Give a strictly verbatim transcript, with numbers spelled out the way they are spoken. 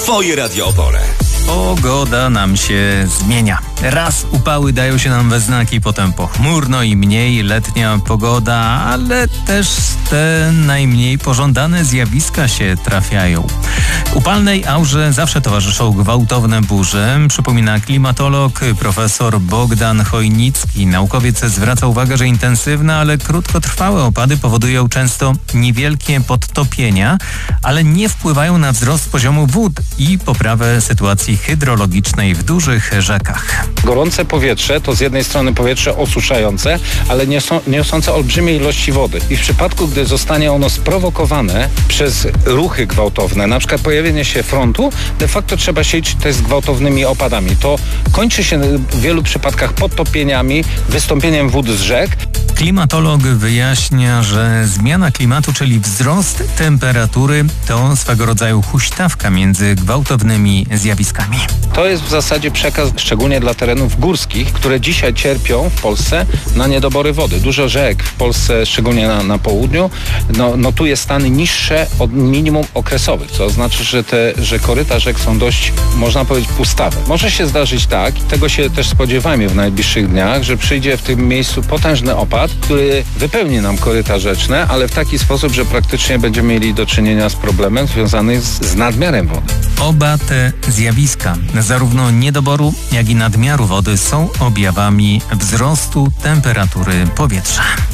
Twoje Radio Opole. Pogoda nam się zmienia. Raz upały dają się nam we znaki, potem pochmurno i mniej letnia pogoda, ale też te najmniej pożądane zjawiska się trafiają. Upalnej aurze zawsze towarzyszą gwałtowne burze, przypomina klimatolog profesor Bogdan Chojnicki. Naukowiec zwraca uwagę, że intensywne, ale krótkotrwałe opady powodują często niewielkie podtopienia, ale nie wpływają na wzrost poziomu wód i poprawę sytuacji hydrologicznej w dużych rzekach. Gorące powietrze to z jednej strony powietrze osuszające, ale niosą, niosące olbrzymie ilości wody. I w przypadku, gdy zostanie ono sprowokowane przez ruchy gwałtowne, na przykład pojawienie się frontu, de facto trzeba się liczyć też z gwałtownymi opadami. To kończy się w wielu przypadkach podtopieniami, wystąpieniem wód z rzek. Klimatolog wyjaśnia, że zmiana klimatu, czyli wzrost temperatury, to swego rodzaju huśtawka między gwałtownymi zjawiskami. To jest w zasadzie przekaz szczególnie dla terenów górskich, które dzisiaj cierpią w Polsce na niedobory wody. Dużo rzek w Polsce, szczególnie na, na południu, no, notuje stany niższe od minimum okresowych, co oznacza, że te że koryta rzek są dość, można powiedzieć, pustawe. Może się zdarzyć tak, i tego się też spodziewamy w najbliższych dniach, że przyjdzie w tym miejscu potężny opad, który wypełni nam koryta rzeczne, ale w taki sposób, że praktycznie będziemy mieli do czynienia z problemem związanym z, z nadmiarem wody. Oba te zjawiska, zarówno niedoboru, jak i nadmiaru wody, są objawami wzrostu temperatury powietrza.